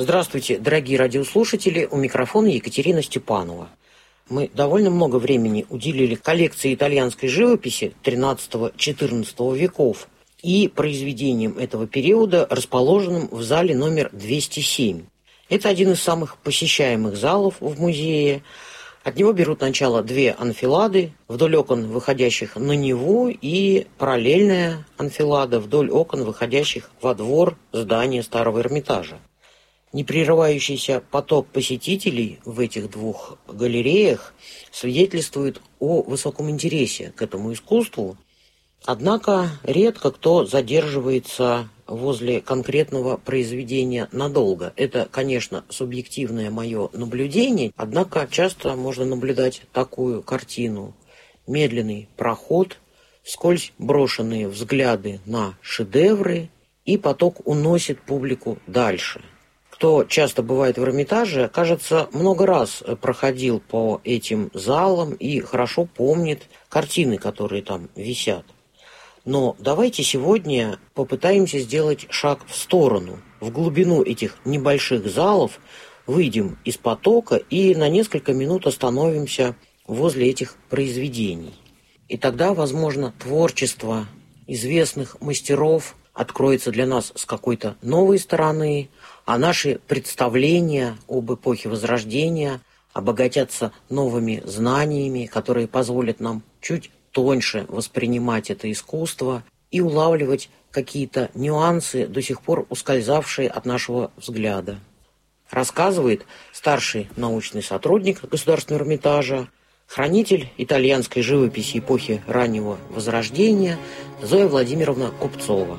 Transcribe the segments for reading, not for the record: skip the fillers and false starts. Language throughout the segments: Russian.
Здравствуйте, дорогие радиослушатели, у микрофона Екатерина Степанова. Мы довольно много времени уделили коллекции итальянской живописи XIII-XIV веков и произведениям этого периода, расположенным в зале номер 207. Это один из самых посещаемых залов в музее. От него берут начало две анфилады, вдоль окон, выходящих на Неву, и параллельная анфилада вдоль окон, выходящих во двор здания Старого Эрмитажа. Непрерывающийся поток посетителей в этих двух галереях свидетельствует о высоком интересе к этому искусству, однако редко кто задерживается возле конкретного произведения надолго. Это, конечно, субъективное мое наблюдение, однако часто можно наблюдать такую картину. Медленный проход, вскользь брошенные взгляды на шедевры, и поток уносит публику дальше. Кто часто бывает в Эрмитаже, кажется, много раз проходил по этим залам и хорошо помнит картины, которые там висят. Но давайте сегодня попытаемся сделать шаг в сторону, в глубину этих небольших залов, выйдем из потока и на несколько минут остановимся возле этих произведений. И тогда, возможно, творчество известных мастеров откроется для нас с какой-то новой стороны, а наши представления об эпохе Возрождения обогатятся новыми знаниями, которые позволят нам чуть тоньше воспринимать это искусство и улавливать какие-то нюансы, до сих пор ускользавшие от нашего взгляда. Рассказывает старший научный сотрудник Государственного Эрмитажа, хранитель итальянской живописи эпохи раннего Возрождения Зоя Владимировна Купцова.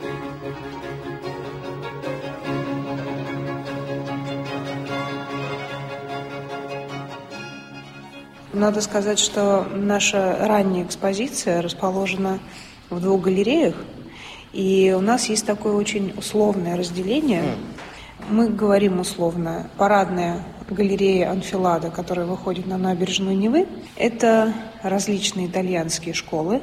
Надо сказать, что наша ранняя экспозиция расположена в двух галереях, и у нас есть такое очень условное разделение. Мы говорим условно, парадная галерея анфилада, которая выходит на набережную Невы, это различные итальянские школы,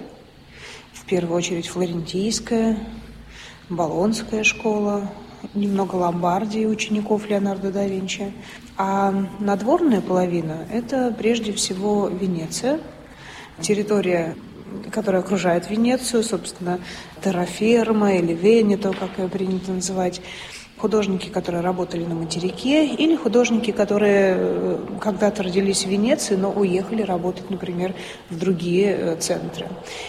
в первую очередь флорентийская, болонская школа, немного Ломбардии учеников Леонардо да Винчи. А надворная половина – это прежде всего Венеция, территория, которая окружает Венецию, собственно, терраферма или Венето, как ее принято называть, художники, которые работали на материке, или художники, которые когда-то родились в Венеции, но уехали работать, например, в другие центры.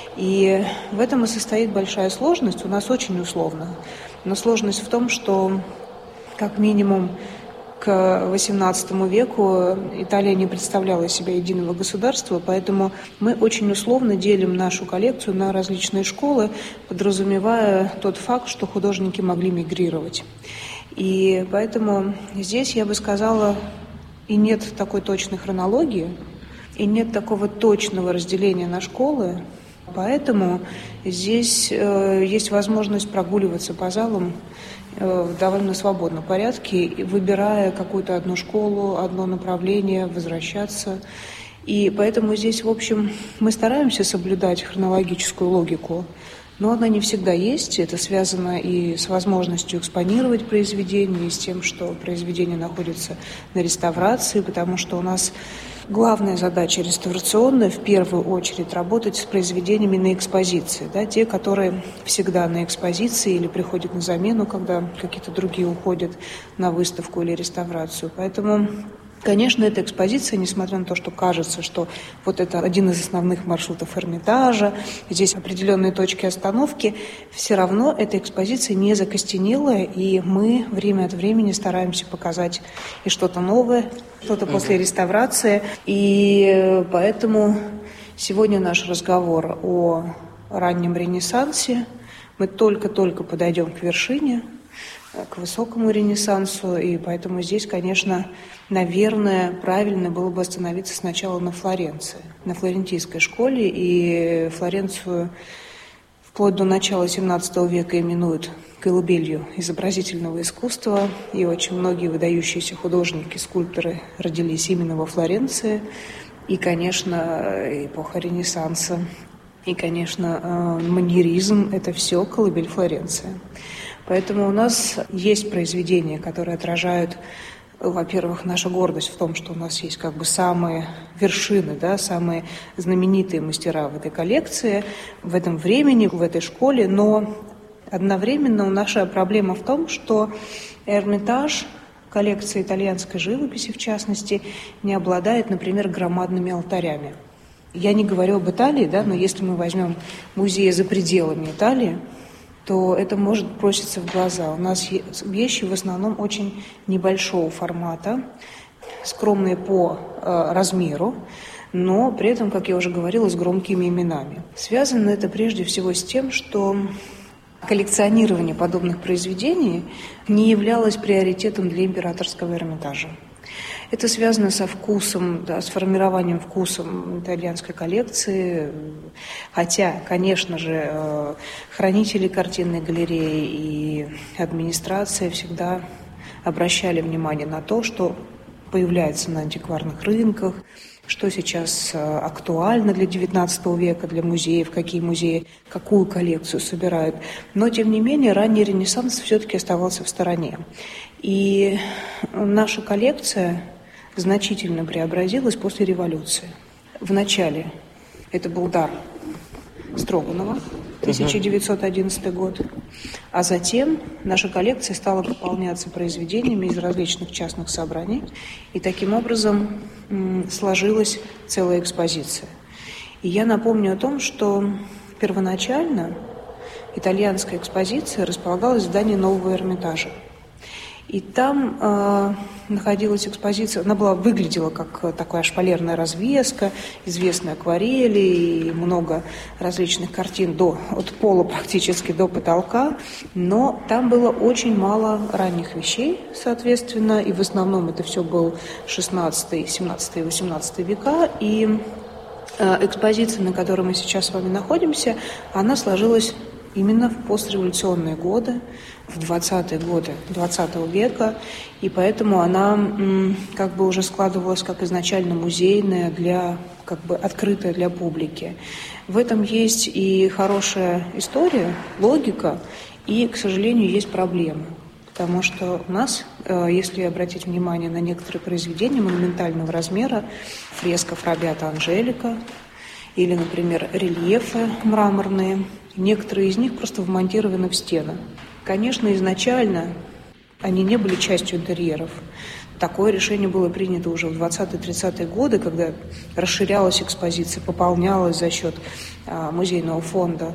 И в этом и состоит большая сложность, у нас очень условно. Но сложность в том, что как минимум к XVIII веку Италия не представляла из себя единого государства, поэтому мы очень условно делим нашу коллекцию на различные школы, подразумевая тот факт, что художники могли мигрировать. И поэтому здесь, я бы сказала, и нет такой точной хронологии, и нет такого точного разделения на школы, поэтому здесь есть возможность прогуливаться по залам в довольно свободном порядке, выбирая какую-то одну школу, одно направление, возвращаться. И поэтому здесь, в общем, мы стараемся соблюдать хронологическую логику, но она не всегда есть. Это связано и с возможностью экспонировать произведение, и с тем, что произведение находится на реставрации, потому что у нас главная задача реставрационная, в первую очередь, работать с произведениями на экспозиции, да, те, которые всегда на экспозиции или приходят на замену, когда какие-то другие уходят на выставку или реставрацию. Поэтому, конечно, эта экспозиция, несмотря на то, что кажется, что вот это один из основных маршрутов Эрмитажа, здесь определенные точки остановки, все равно эта экспозиция не закостенелая, и мы время от времени стараемся показать и что-то новое, что-то после реставрации. И поэтому сегодня наш разговор о раннем Ренессансе. Мы только-только подойдем к вершине, к высокому Ренессансу, и поэтому здесь, конечно, наверное, правильно было бы остановиться сначала на Флоренции, на флорентийской школе, и Флоренцию вплоть до начала XVII века именуют колыбелью изобразительного искусства, и очень многие выдающиеся художники, скульпторы родились именно во Флоренции, и, конечно, эпоха Ренессанса, и, конечно, маньеризм – это все колыбель Флоренции. Поэтому у нас есть произведения, которые отражают, во-первых, наша гордость в том, что у нас есть как бы самые вершины, да, самые знаменитые мастера в этой коллекции, в этом времени, в этой школе, но одновременно наша проблема в том, что Эрмитаж, коллекция итальянской живописи в частности, не обладает, например, громадными алтарями. Я не говорю об Италии, да, но если мы возьмем музеи за пределами Италии, то это может броситься в глаза. У нас вещи в основном очень небольшого формата, скромные по размеру, но при этом, как я уже говорила, с громкими именами. Связано это прежде всего с тем, что коллекционирование подобных произведений не являлось приоритетом для императорского Эрмитажа. Это связано со вкусом, да, с формированием вкусом итальянской коллекции, хотя, конечно же, хранители картинной галереи и администрация всегда обращали внимание на то, что появляется на антикварных рынках, что сейчас актуально для XIX века, для музеев, какие музеи, какую коллекцию собирают. Но, тем не менее, ранний Ренессанс все-таки оставался в стороне. И наша коллекция значительно преобразилась после революции. Вначале это был дар Строганова, 1911 год, а затем наша коллекция стала пополняться произведениями из различных частных собраний, и таким образом сложилась целая экспозиция. И я напомню о том, что первоначально итальянская экспозиция располагалась в здании Нового Эрмитажа. И там находилась экспозиция, она выглядела как такая шпалерная развеска, известные акварели и много различных картин от пола практически до потолка, но там было очень мало ранних вещей, соответственно, и в основном это все был 16, 17 и 18 века, и экспозиция, на которой мы сейчас с вами находимся, она сложилась именно в постреволюционные годы, в 20-е годы 20 века, и поэтому она как бы уже складывалась как изначально музейная, как бы открытая для публики. В этом есть и хорошая история, логика, и, к сожалению, есть проблемы. Потому что у нас, если обратить внимание на некоторые произведения монументального размера, фреска Фра Беата Анжелика или, например, рельефы мраморные, некоторые из них просто вмонтированы в стены. Конечно, изначально они не были частью интерьеров. Такое решение было принято уже в 20-30-е годы, когда расширялась экспозиция, пополнялась за счет музейного фонда.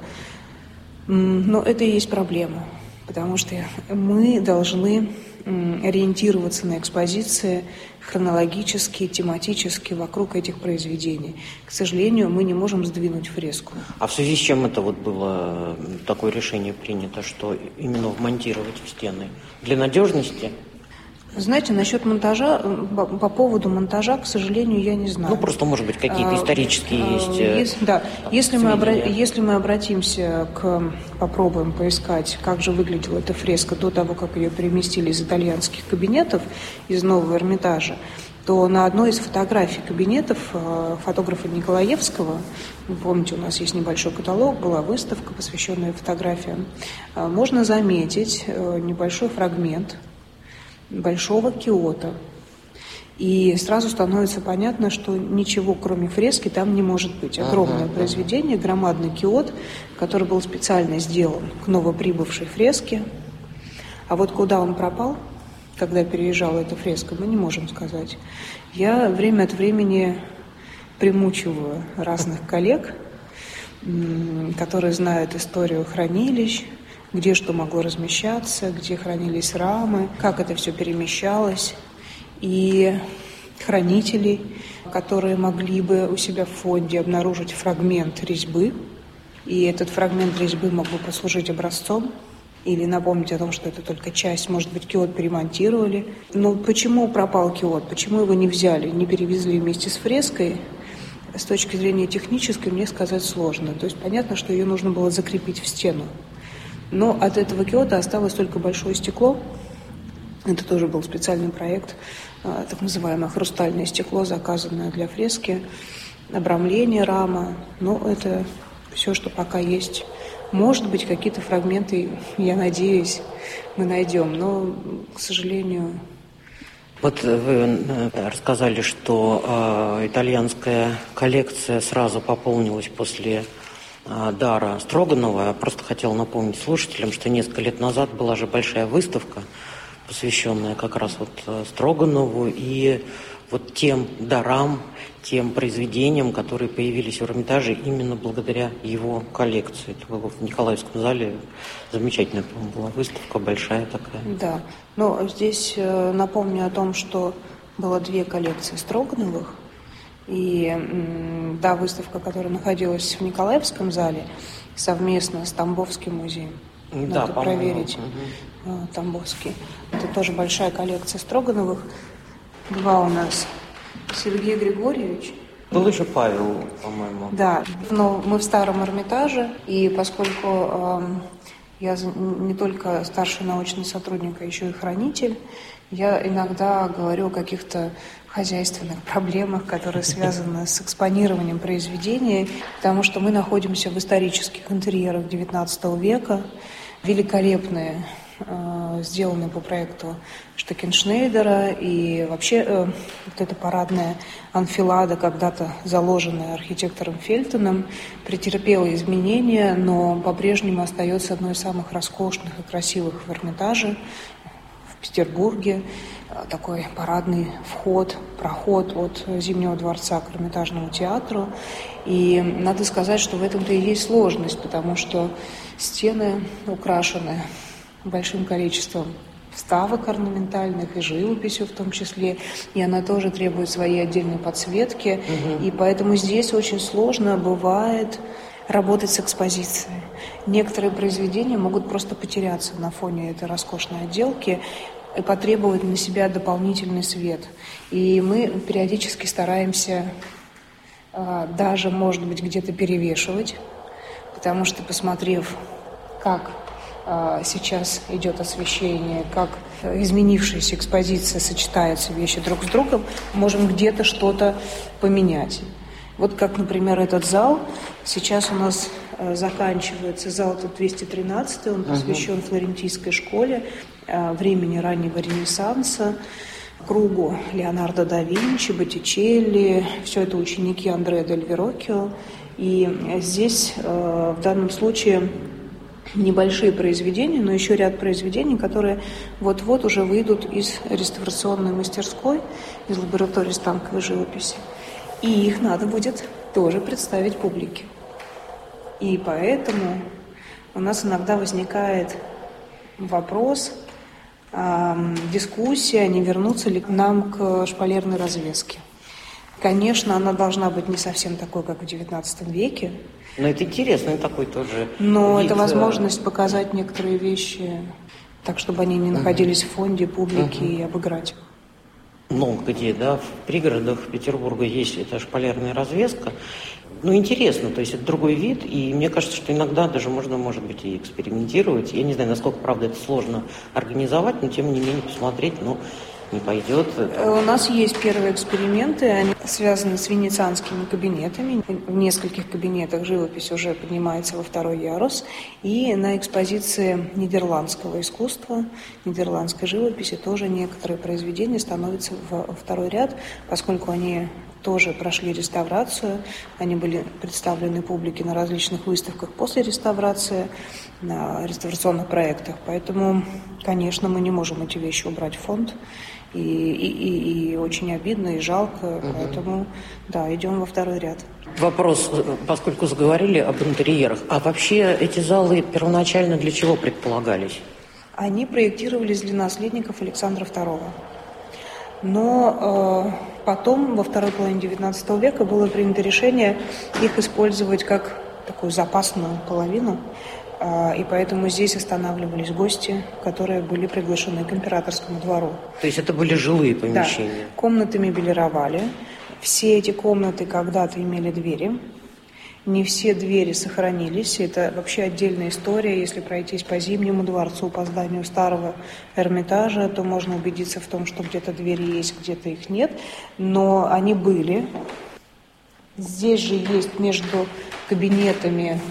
Но это и есть проблема, потому что мы должны ориентироваться на экспозиции хронологически, тематически вокруг этих произведений. К сожалению, мы не можем сдвинуть фреску. А в связи с чем это было такое решение принято, что именно вмонтировать в стены? Для надежности? Знаете, насчет монтажа, по поводу монтажа, к сожалению, я не знаю. Ну, просто, может быть, какие-то исторические есть. Если мы обратимся попробуем поискать, как же выглядела эта фреска до того, как ее переместили из итальянских кабинетов, из Нового Эрмитажа, то на одной из фотографий кабинетов фотографа Николаевского, вы помните, у нас есть небольшой каталог, была выставка, посвященная фотографиям, можно заметить небольшой фрагмент большого киота. И сразу становится понятно, что ничего, кроме фрески, там не может быть. Огромное произведение, громадный киот, который был специально сделан к новоприбывшей фреске. А вот куда он пропал, когда переезжала эта фреска, мы не можем сказать. Я время от времени примучиваю разных коллег, которые знают историю хранилищ, где что могло размещаться, где хранились рамы, как это все перемещалось. И хранителей, которые могли бы у себя в фонде обнаружить фрагмент резьбы, и этот фрагмент резьбы мог бы послужить образцом или напомнить о том, что это только часть, может быть, киот перемонтировали. Но почему пропал киот? Почему его не взяли, не перевезли вместе с фреской? С точки зрения технической мне сказать сложно. То есть понятно, что ее нужно было закрепить в стену. Но от этого киота осталось только большое стекло. Это тоже был специальный проект, так называемое хрустальное стекло, заказанное для фрески, обрамление, рама. Но это все, что пока есть Может быть, какие-то фрагменты, я надеюсь, мы найдем, но, к сожалению... Вот вы рассказали, что итальянская коллекция сразу пополнилась после дара Строганова. Я просто хотела напомнить слушателям, что несколько лет назад была же большая выставка, посвященная как раз вот Строганову и вот тем дарам, тем произведениям, которые появились в Эрмитаже именно благодаря его коллекции. Это было в Николаевском зале. Замечательная, по-моему, была выставка, большая такая. Да, но здесь напомню о том, что было 2 коллекции Строгановых. И да, выставка, которая находилась в Николаевском зале, совместно с Тамбовским музеем. Да, надо проверить. Тамбовский. Это тоже большая коллекция Строгановых. 2 у нас. Сергей Григорьевич. Был еще Павел, по-моему. Да, но мы в Старом Эрмитаже, и поскольку я не только старший научный сотрудник, а еще и хранитель, я иногда говорю о каких-то хозяйственных проблемах, которые связаны с экспонированием произведений, потому что мы находимся в исторических интерьерах XIX века, великолепные, сделанные по проекту Штекеншнейдера, и вообще вот эта парадная анфилада, когда-то заложенная архитектором Фельтоном, претерпела изменения, но по-прежнему остается одной из самых роскошных и красивых в Эрмитаже, в Петербурге. Такой парадный проход от Зимнего дворца к Эрмитажному театру. И надо сказать, что в этом-то и есть сложность, потому что стены украшены большим количеством вставок орнаментальных и живописью в том числе, и она тоже требует своей отдельной подсветки, и поэтому здесь очень сложно бывает работать с экспозицией. Некоторые произведения могут просто потеряться на фоне этой роскошной отделки и потребовать на себя дополнительный свет. И мы периодически стараемся даже, может быть, где-то перевешивать, потому что, посмотрев, как сейчас идет освещение, как изменившаяся экспозиция сочетаются вещи друг с другом, можем где-то что-то поменять. Вот как, например, этот зал. Сейчас у нас заканчивается зал этот 213, он посвящен флорентийской школе, времени раннего Ренессанса, кругу Леонардо да Винчи, Боттичелли. Все это ученики Андреа дель Верроккио. И здесь в данном случае небольшие произведения, но еще ряд произведений, которые вот-вот уже выйдут из реставрационной мастерской, из лаборатории станковой живописи. И их надо будет тоже представить публике. И поэтому у нас иногда возникает вопрос, дискуссия, не вернуться ли нам к шпалерной развеске. Конечно, она должна быть не совсем такой, как в XIX веке. Но это интересный такой тоже Но вид. это возможность показать некоторые вещи так, чтобы они не находились в фонде публики и обыграть. Много где, да, в пригородах Петербурга есть эта шпалерная развеска. Ну, интересно, то есть это другой вид, и мне кажется, что иногда даже можно, может быть, и экспериментировать. Я не знаю, насколько, правда, это сложно организовать, но, тем не менее, посмотреть, не пойдет. У нас есть первые эксперименты, они связаны с венецианскими кабинетами. В нескольких кабинетах живопись уже поднимается во 2-й ярус. И на экспозиции нидерландского искусства, нидерландской живописи тоже некоторые произведения становятся во 2-й ряд, поскольку они тоже прошли реставрацию. Они были представлены публике на различных выставках после реставрации, на реставрационных проектах. Поэтому, конечно, мы не можем эти вещи убрать в фонд. И очень обидно, и жалко. Поэтому, да, идем во 2-й ряд. Вопрос, поскольку заговорили об интерьерах. А вообще эти залы первоначально для чего предполагались? Они проектировались для наследников Александра II. Но потом, во второй половине XIX века, было принято решение их использовать как такую запасную половину. И поэтому здесь останавливались гости, которые были приглашены к императорскому двору. То есть это были жилые помещения? Да. Комнаты мебелировали. Все эти комнаты когда-то имели двери. Не все двери сохранились. Это вообще отдельная история. Если пройтись по Зимнему дворцу, по зданию старого Эрмитажа, то можно убедиться в том, что где-то двери есть, где-то их нет. Но они были. Здесь же есть между кабинетами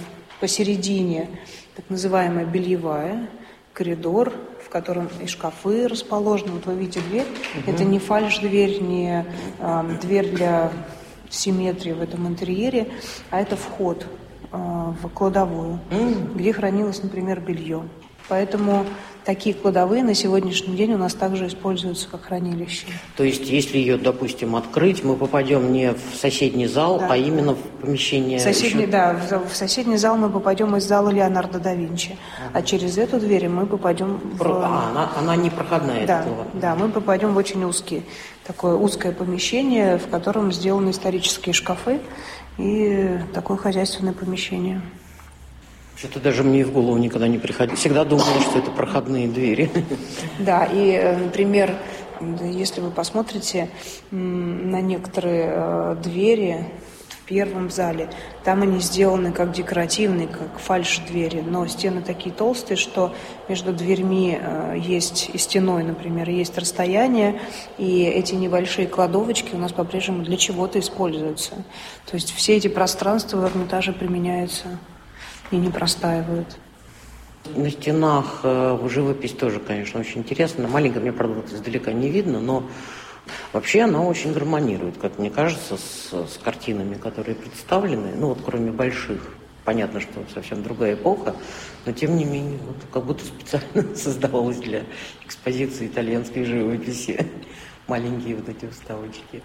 посередине так называемая бельевая, коридор, в котором и шкафы расположены. Вот вы видите дверь. Это не фальш-дверь, не дверь для симметрии в этом интерьере, а это вход в кладовую, где хранилось, например, белье. Поэтому такие кладовые на сегодняшний день у нас также используются как хранилище. То есть, если ее, допустим, открыть, мы попадем не в соседний зал, а именно в помещение... в соседний зал мы попадем из зала Леонардо да Винчи. А через эту дверь мы попадем она не проходная. Да, мы попадем в очень такое узкое помещение, в котором сделаны исторические шкафы и такое хозяйственное помещение. Что-то даже мне в голову никогда не приходило. Всегда думала, что это проходные двери. Да, и, например, если вы посмотрите на некоторые двери в первом зале, там они сделаны как декоративные, как фальш-двери, но стены такие толстые, что между дверьми есть и стеной, например, есть расстояние, и эти небольшие кладовочки у нас по-прежнему для чего-то используются. То есть все эти пространства в Эрмитаже применяются и не простаивают. На стенах живопись тоже, конечно, очень интересна. Маленькая, мне, правда, вот издалека не видно, но вообще она очень гармонирует, как мне кажется, с картинами, которые представлены. Ну вот кроме больших. Понятно, что совсем другая эпоха, но тем не менее, вот, как будто специально создавалась для экспозиции итальянской живописи. Маленькие вот эти вставочки.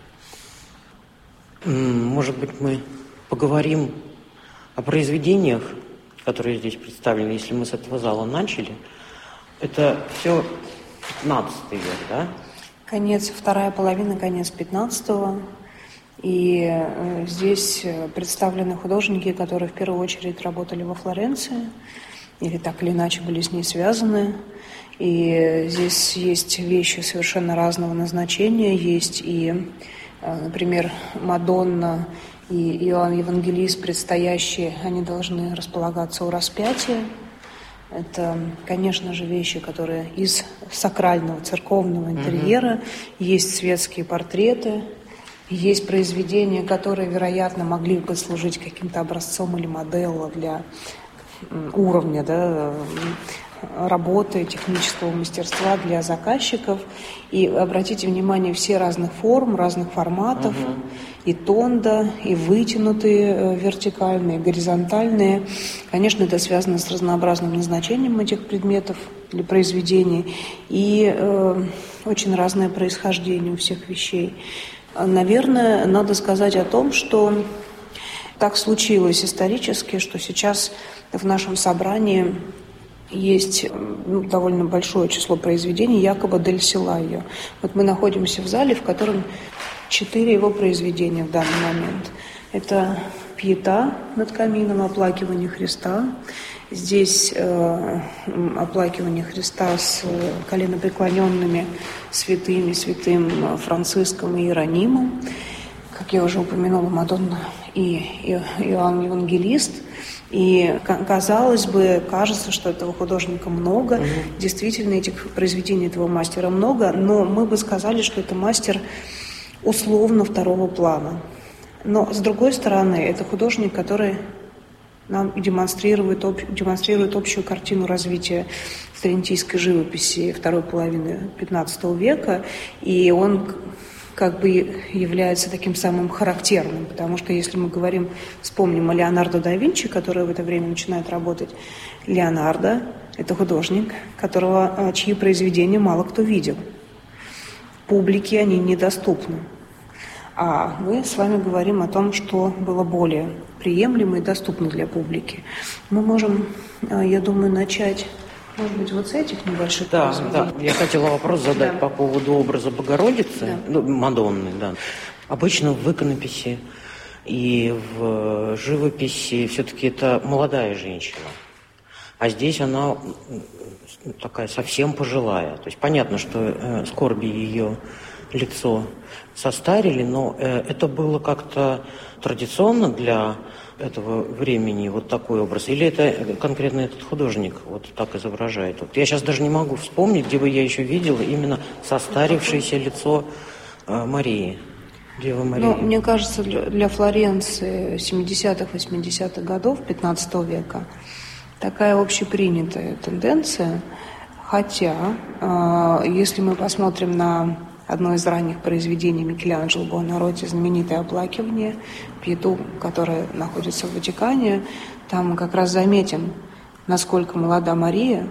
Может быть, мы поговорим о произведениях, которые здесь представлены, если мы с этого зала начали. Это все 15 век, да? Вторая половина, конец 15-го. И здесь представлены художники, которые в первую очередь работали во Флоренции, или так или иначе были с ней связаны. И здесь есть вещи совершенно разного назначения. Есть и, например, Мадонна и Иоанн Евангелист предстоящие, они должны располагаться у распятия. Это, конечно же, вещи, которые из сакрального церковного интерьера. Есть светские портреты, есть произведения, которые, вероятно, могли бы служить каким-то образцом или моделью для уровня, работы, технического мастерства для заказчиков. И обратите внимание, все разных форм, разных форматов, и тондо, и вытянутые вертикальные, горизонтальные. Конечно, это связано с разнообразным назначением этих предметов или произведений, и очень разное происхождение у всех вещей. Наверное, надо сказать о том, что так случилось исторически, что сейчас в нашем собрании есть довольно большое число произведений Якоба дель Силайо. Вот мы находимся в зале, в котором 4 его произведения в данный момент. Это «Пиета» над камином, оплакивание Христа. Здесь оплакивание Христа с коленопреклоненными святыми, святым Франциском и Иеронимом. Как я уже упомянула, Мадонна и Иоанн Евангелист. И, казалось бы, кажется, что этого художника много. Действительно, этих произведений этого мастера много, но мы бы сказали, что это мастер условно второго плана. Но, с другой стороны, это художник, который нам демонстрирует общую картину развития флорентийской живописи второй половины XV века, и он как бы является таким самым характерным, потому что если мы вспомним о Леонардо да Винчи, который в это время начинает работать, Леонардо – это художник, чьи произведения мало кто видел. Публике они недоступны. А мы с вами говорим о том, что было более приемлемо и доступно для публики. Мы можем, я думаю, начать, может быть, вот с этих небольших произведений. Да, я хотела вопрос задать по поводу образа Богородицы, Мадонны, да. Обычно в иконописи и в живописи все-таки это молодая женщина. А здесь она такая совсем пожилая. То есть понятно, что скорби ее лицо состарили, но это было как-то традиционно для этого времени, вот такой образ? Или это конкретно этот художник вот так изображает? Вот я сейчас даже не могу вспомнить, где бы я еще видела именно состарившееся лицо Марии. Дева Мария? Мне кажется, для Флоренции 70-х, 80-х годов 15 века такая общепринятая тенденция. Хотя, если мы посмотрим на одно из ранних произведений Микеланджело Буонаротти, знаменитое «Оплакивание», Пьету, которое находится в Ватикане, там мы как раз заметим, насколько молода Мария.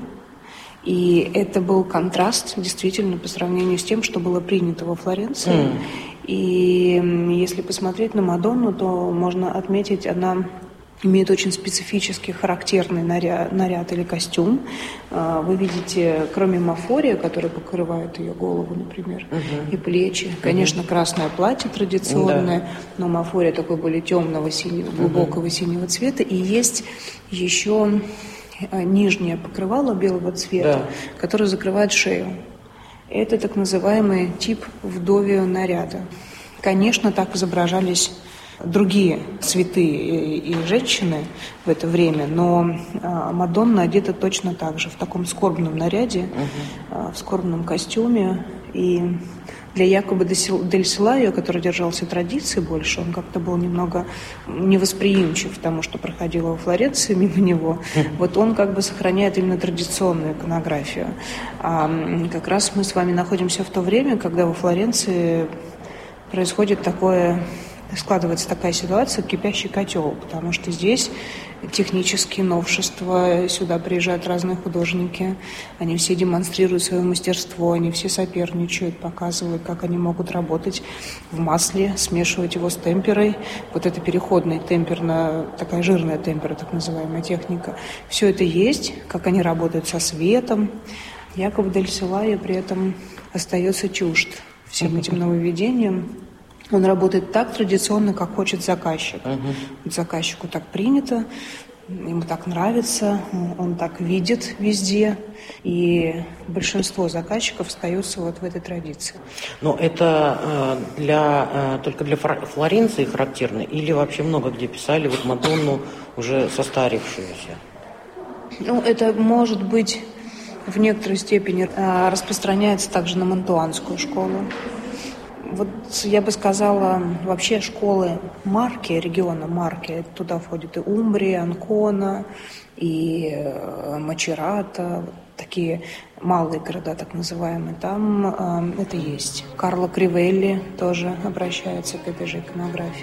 И это был контраст действительно по сравнению с тем, что было принято во Флоренции. И если посмотреть на Мадонну, то можно отметить, она имеет очень специфический, характерный наряд или костюм. Вы видите, кроме мафория, который покрывает ее голову, например, и плечи, конечно, красное платье традиционное, но мафория такой более темного, синего, глубокого синего цвета. И есть еще нижнее покрывало белого цвета, которое закрывает шею. Это так называемый тип вдовьего наряда. Конечно, так изображались другие святые и женщины в это время, но Мадонна одета точно так же, в таком скорбном наряде, в скорбном костюме. И для Якоба дель Селайо, который держался традиции больше, он как-то был немного невосприимчив к тому, что проходило во Флоренции мимо него. Вот он как бы сохраняет именно традиционную иконографию. А как раз мы с вами находимся в то время, когда во Флоренции происходит складывается такая ситуация, кипящий котел, потому что здесь технические новшества, сюда приезжают разные художники, они все демонстрируют свое мастерство, они все соперничают, показывают, как они могут работать в масле, смешивать его с темперой. Вот это переходная темперная, такая жирная темпера, так называемая техника. Все это есть, как они работают со светом. Якоб дель Селайо при этом остается чужд всем этим нововведениям. Он работает так традиционно, как хочет заказчик. Вот заказчику так принято, ему так нравится, он так видит везде. И большинство заказчиков остаются вот в этой традиции. Но это только для Флоренции характерно? Или вообще много где писали вот Мадонну уже состарившуюся? Это может быть в некоторой степени распространяется также на мантуанскую школу. Вот я бы сказала, вообще школы Марки, региона Марки, туда входят и Умбрия, Анкона, и Мачерата, такие малые города, так называемые, там это есть. Карло Кривелли тоже обращается к этой же иконографии.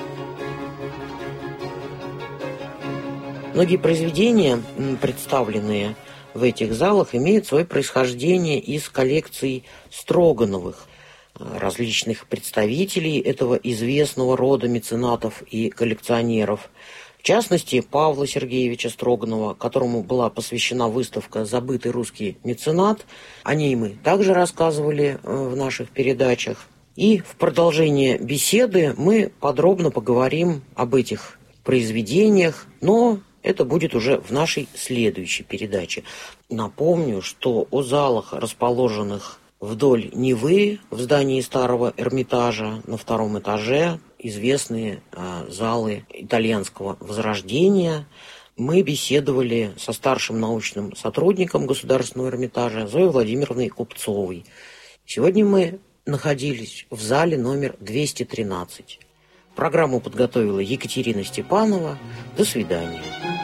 Многие произведения, представленные в этих залах, имеют свое происхождение из коллекций Строгановых, различных представителей этого известного рода меценатов и коллекционеров. В частности, Павла Сергеевича Строганова, которому была посвящена выставка «Забытый русский меценат». О ней мы также рассказывали в наших передачах. И в продолжение беседы мы подробно поговорим об этих произведениях, но это будет уже в нашей следующей передаче. Напомню, что о залах, расположенных вдоль Невы в здании Старого Эрмитажа на втором этаже, известные залы итальянского возрождения, мы беседовали со старшим научным сотрудником Государственного Эрмитажа Зоей Владимировной Купцовой. Сегодня мы находились в зале номер 213. Программу подготовила Екатерина Степанова. До свидания.